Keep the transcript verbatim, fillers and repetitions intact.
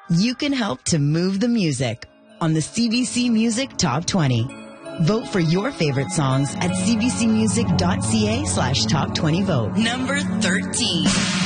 You can help to move the music on the C B C Music Top twenty. Vote for your favorite songs at cbcmusic.ca slash top 20 vote. Number thirteen.